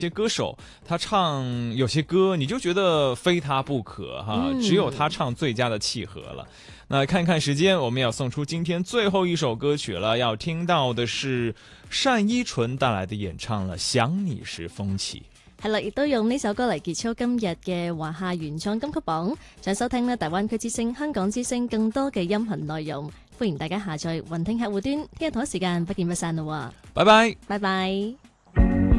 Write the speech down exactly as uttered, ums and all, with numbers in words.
些歌手他唱有些歌，你就觉得非他不可哈， 嗯只有他唱最佳的契合了。那看看時間，我們要送出今天最後一首歌曲了，要聽到的是單依純帶來的演唱了《想你時風起》。 係啦，亦都用呢首歌嚟結束今日嘅華夏原創金曲榜。想收聽呢大灣區之聲、香港之聲更多嘅音頻內容，歡迎大家下載雲聽客戶端。聽日同一時間不見不散啦喎， 拜拜， 拜拜。